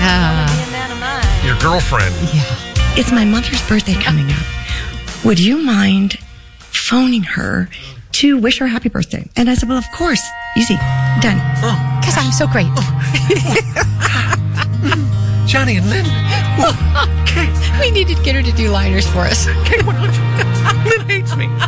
Your girlfriend. Yeah. It's my mother's birthday coming up. Would you mind phoning her to wish her happy birthday? And I said, well, of course. Easy. Done. Because I'm so great. Johnny and Lynn. We needed to get her to do liners for us. K100. Lynn hates me.